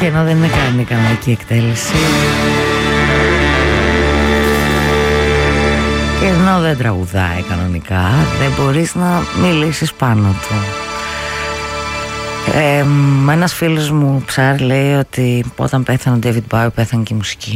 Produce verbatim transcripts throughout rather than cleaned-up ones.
Και ενώ δεν είναι κάνει κανονική εκτέλεση και ενώ δεν τραγουδάει κανονικά, δεν μπορείς να μιλήσεις πάνω του. ε, Ένας φίλος μου, Ψάρ, λέει ότι όταν πέθανε ο David Bowie πέθανε και η μουσική.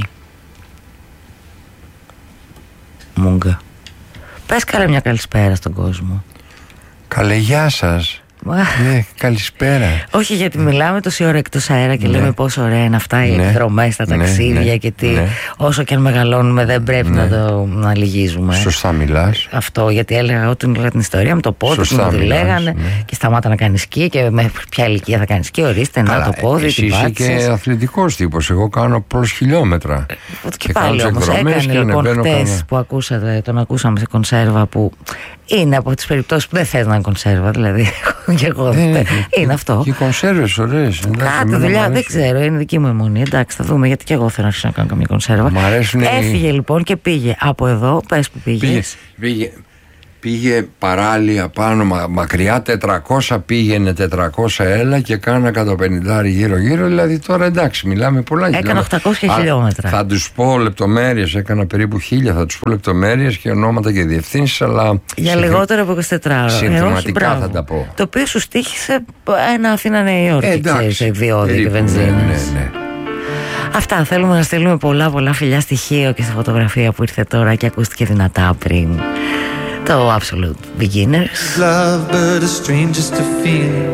Μούγκα. Πες καλέ μια καλησπέρα στον κόσμο. Καλέ, γεια σας. Ναι, καλησπέρα. Όχι, γιατί μιλάμε τόση ώρα εκτός αέρα και ναι. λέμε πόσο ωραία είναι αυτά οι ναι. εκδρομές, τα ταξίδια ναι. και τι, ναι. όσο και αν μεγαλώνουμε δεν πρέπει ναι. να το να λυγίζουμε. Σωστά μιλάς. Αυτό, γιατί έλεγα όταν μιλάω την ιστορία με το πόδι που μου τη λέγανε ναι. και σταμάτα να κάνει σκι και με ποια ηλικία θα κάνει σκι, ορίστε. Καλά, να το πόδι, εσύ είσαι και αθλητικός τύπος. Εγώ κάνω απλώς χιλιόμετρα. Και, και πάλι όμως έκανε λοιπόν χτες που ακούσατε, τον ακούσαμε σε κονσέρβα που είναι από τις περιπτώσεις που δεν θες να είναι κονσέρβα, δηλαδή. Και εγώ, ε, είναι και, αυτό. Και οι κονσέρβες ωραίες. Κάτι δουλειά, δεν ξέρω, είναι δική μου αιμονή. Εντάξει, θα δούμε, γιατί και εγώ θέλω να αρχίσω να κάνω καμία κονσέρβα. Μ' αρέσουν. Έφυγε λοιπόν και πήγε από εδώ. Πες που πήγε. Πήγε, πήγε, πήγε παράλια πάνω, μα, μακριά τετρακόσια πήγαινε, τετρακόσια έλα και κάνα εκατόν πενήντα γύρω γύρω. Δηλαδή τώρα εντάξει, μιλάμε πολλά. Έκανα οχτακόσια χιλιόμετρα. Θα τους πω λεπτομέρειες, έκανα περίπου χίλια. Θα τους πω λεπτομέρειες και ονόματα και διευθύνσεις, αλλά. Για σε, λιγότερο από είκοσι τέσσερα ώρες. Συνθηματικά ε, θα τα πω. Το οποίο σου στοίχησε ένα Αθήνα Νέα Υόρκη, ε, ξέρεις, σε διόδια και βενζίνες. Ναι, ναι, ναι. Αυτά, θέλουμε να στείλουμε πολλά πολλά φιλιά στοιχείο και στη φωτογραφία που ήρθε τώρα και ακούστηκε δυνατά πριν. Το Absolute Beginners.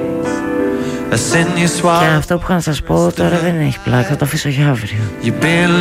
Και αυτό που είχα να σας πω τώρα δεν έχει πλάκα, θα το αφήσω για αύριο.